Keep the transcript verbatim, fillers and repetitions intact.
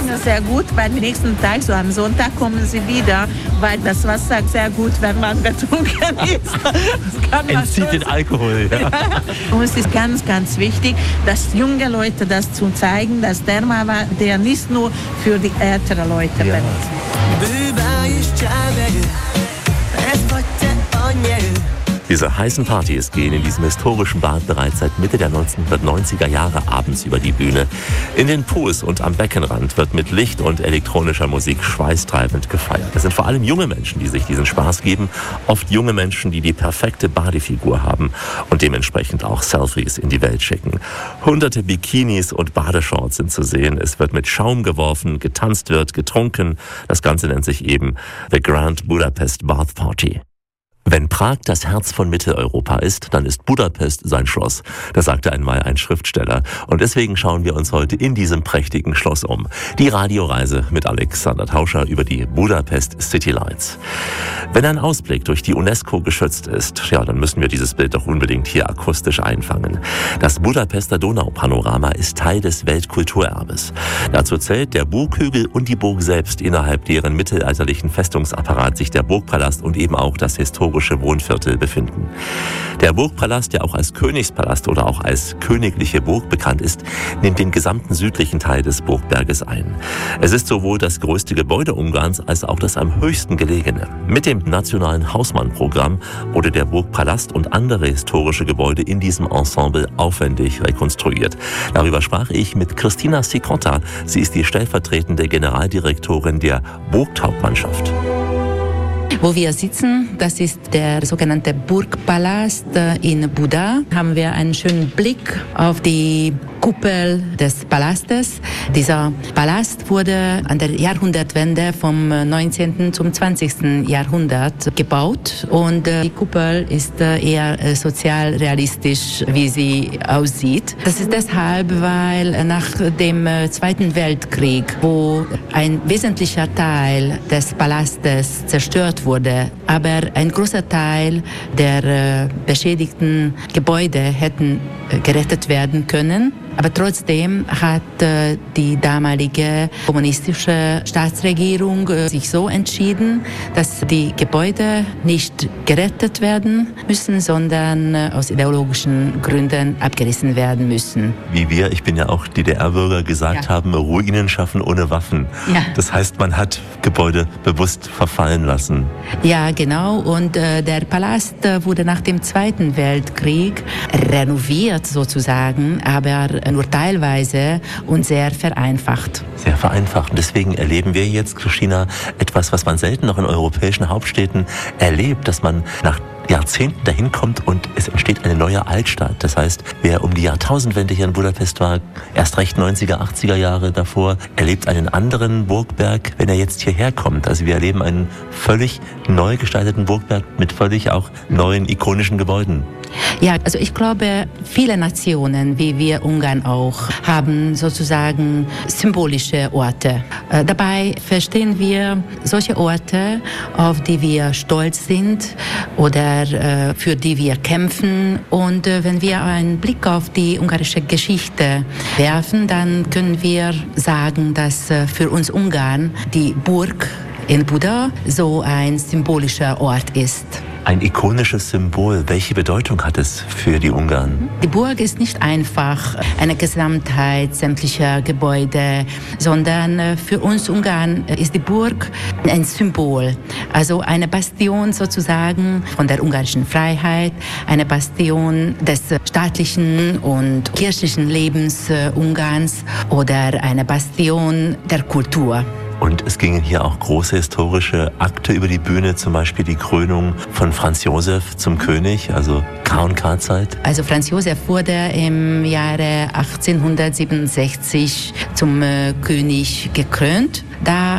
sehr gut, weil den nächsten Tag, so am Sonntag, kommen sie wieder, weil das Wasser sehr gut, wenn man betrunken ist. Das kann man Entzieht den Alkohol. Ja. Ja. Und es ist ganz, ganz wichtig, dass junge Leute das zu zeigen, dass der mal war, der nicht nur für die älteren Leute Ja. benutzt. Diese heißen Partys gehen in diesem historischen Bad bereits seit Mitte der neunzehnhundertneunziger Jahre abends über die Bühne. In den Pools und am Beckenrand wird mit Licht und elektronischer Musik schweißtreibend gefeiert. Es sind vor allem junge Menschen, die sich diesen Spaß geben. Oft junge Menschen, die die perfekte Badefigur haben und dementsprechend auch Selfies in die Welt schicken. Hunderte Bikinis und Badeshorts sind zu sehen. Es wird mit Schaum geworfen, getanzt wird, getrunken. Das Ganze nennt sich eben The Grand Budapest Bath Party. Wenn Prag das Herz von Mitteleuropa ist, dann ist Budapest sein Schloss. Das sagte einmal ein Schriftsteller. Und deswegen schauen wir uns heute in diesem prächtigen Schloss um. Die Radioreise mit Alexander Tauscher über die Budapest City Lights. Wenn ein Ausblick durch die UNESCO geschützt ist, ja, dann müssen wir dieses Bild doch unbedingt hier akustisch einfangen. Das Budapester Donaupanorama ist Teil des Weltkulturerbes. Dazu zählt der Burghügel und die Burg selbst, innerhalb deren mittelalterlichen Festungsapparat sich der Burgpalast und eben auch das historische Wohnviertel befinden. Der Burgpalast, der auch als Königspalast oder auch als königliche Burg bekannt ist, nimmt den gesamten südlichen Teil des Burgberges ein. Es ist sowohl das größte Gebäude Ungarns als auch das am höchsten gelegene. Mit dem nationalen Hausmann-Programm wurde der Burgpalast und andere historische Gebäude in diesem Ensemble aufwendig rekonstruiert. Darüber sprach ich mit Christina Sikotta. Sie ist die stellvertretende Generaldirektorin der Burghauptmannschaft. Wo wir sitzen, das ist der sogenannte Burgpalast in Buda. Haben wir einen schönen Blick auf die Kuppel des Palastes. Dieser Palast wurde an der Jahrhundertwende vom neunzehnten zum zwanzigsten Jahrhundert gebaut und die Kuppel ist eher sozialrealistisch, wie sie aussieht. Das ist deshalb, weil nach dem Zweiten Weltkrieg, wo ein wesentlicher Teil des Palastes zerstört wurde, aber ein großer Teil der beschädigten Gebäude hätten gerettet werden können. Aber trotzdem hat äh, die damalige kommunistische Staatsregierung äh, sich so entschieden, dass die Gebäude nicht gerettet werden müssen, sondern äh, aus ideologischen Gründen abgerissen werden müssen. Wie wir, ich bin ja auch D D R-Bürger, gesagt Ja. haben, Ruinen schaffen ohne Waffen. Ja. Das heißt, man hat Gebäude bewusst verfallen lassen. Ja, genau. Und äh, der Palast äh, wurde nach dem Zweiten Weltkrieg renoviert sozusagen, aber nur teilweise und sehr vereinfacht. Sehr vereinfacht. Und deswegen erleben wir jetzt, Christina, etwas, was man selten noch in europäischen Hauptstädten erlebt, dass man nach Jahrzehnten dahin kommt und es entsteht eine neue Altstadt. Das heißt, wer um die Jahrtausendwende hier in Budapest war, erst recht neunziger, achtziger Jahre davor, erlebt einen anderen Burgberg, wenn er jetzt hierher kommt. Also wir erleben einen völlig neu gestalteten Burgberg mit völlig auch neuen, ikonischen Gebäuden. Ja, also ich glaube, viele Nationen, wie wir Ungarn auch, haben sozusagen symbolische Orte. Äh, dabei verstehen wir solche Orte, auf die wir stolz sind oder äh, für die wir kämpfen. Und äh, wenn wir einen Blick auf die ungarische Geschichte werfen, dann können wir sagen, dass äh, für uns Ungarn die Burg in Buda so ein symbolischer Ort ist. Ein ikonisches Symbol. Welche Bedeutung hat es für die Ungarn? Die Burg ist nicht einfach eine Gesamtheit sämtlicher Gebäude, sondern für uns Ungarn ist die Burg ein Symbol. Also eine Bastion sozusagen von der ungarischen Freiheit, eine Bastion des staatlichen und kirchlichen Lebens Ungarns oder eine Bastion der Kultur. Und es gingen hier auch große historische Akte über die Bühne, zum Beispiel die Krönung von Franz Josef zum König, also K und K-Zeit. Also Franz Josef wurde im Jahre achtzehnhundertsiebenundsechzig zum äh, König gekrönt. Da